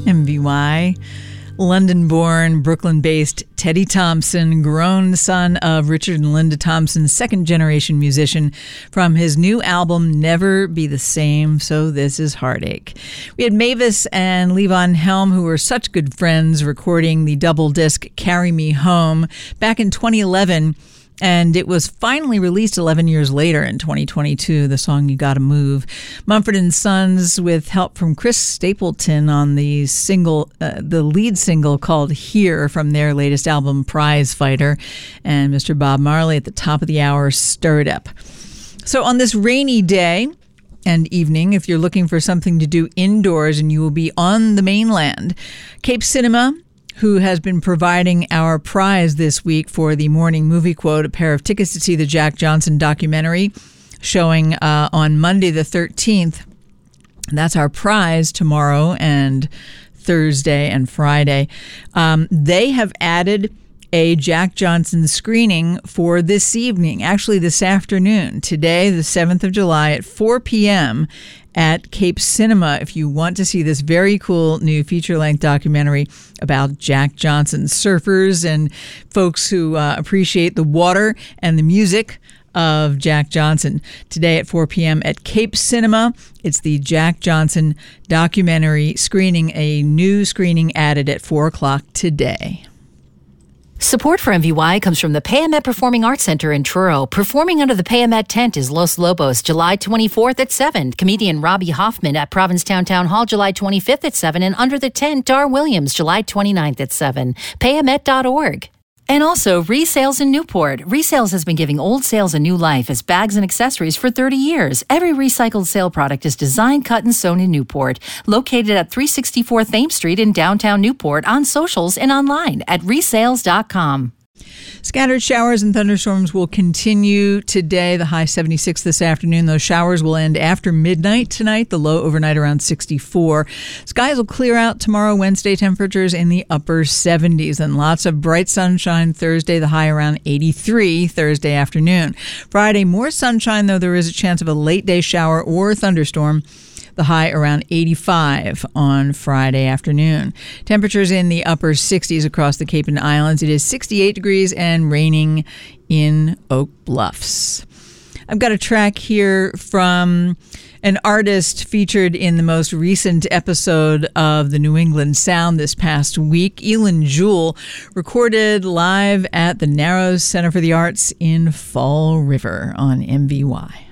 MVY. London-born, Brooklyn-based Teddy Thompson, grown son of Richard and Linda Thompson, second-generation musician, from his new album, Never Be the Same, So This Is Heartache. We had Mavis and Levon Helm, who were such good friends, recording the double disc Carry Me Home back in 2011. And it was finally released 11 years later in 2022, the song You Gotta Move. Mumford & Sons, with help from Chris Stapleton on the lead single called Here from their latest album, Prize Fighter. And Mr. Bob Marley at the top of the hour, Stir It Up. So on this rainy day and evening, if you're looking for something to do indoors and you will be on the mainland, Cape Cinema, who has been providing our prize this week for the morning movie quote, a pair of tickets to see the Jack Johnson documentary showing on Monday the 13th. That's our prize tomorrow and Thursday and Friday. They have added a Jack Johnson screening for this evening, actually this afternoon, today, the 7th of July at 4 p.m. at Cape Cinema, if you want to see this very cool new feature-length documentary about Jack Johnson, surfers and folks who appreciate the water and the music of Jack Johnson. Today at 4 p.m. at Cape Cinema, it's the Jack Johnson documentary screening, a new screening added at 4 o'clock today. Support for MVY comes from the Payamet Performing Arts Center in Truro. Performing under the Payamet tent is Los Lobos, July 24th at 7. Comedian Robbie Hoffman at Provincetown Town Hall, July 25th at 7. And under the tent, Dar Williams, July 29th at 7. Payamet.org. And also, Resales in Newport. Resales has been giving old sales a new life as bags and accessories for 30 years. Every recycled sale product is designed, cut, and sewn in Newport. Located at 364 Thames Street in downtown Newport, on socials and online at resales.com. Scattered showers and thunderstorms will continue today, the high 76 this afternoon. Those showers will end after midnight tonight, the low overnight around 64. Skies will clear out tomorrow, Wednesday, temperatures in the upper 70s, and lots of bright sunshine Thursday, the high around 83 Thursday afternoon. Friday, more sunshine, though there is a chance of a late day shower or thunderstorm. The high around 85 on Friday afternoon. Temperatures in the upper 60s across the Cape and Islands. It is 68 degrees and raining in Oak Bluffs. I've got a track here from an artist featured in the most recent episode of the New England Sound this past week. Elin Jewell, recorded live at the Narrows Center for the Arts in Fall River on MVY.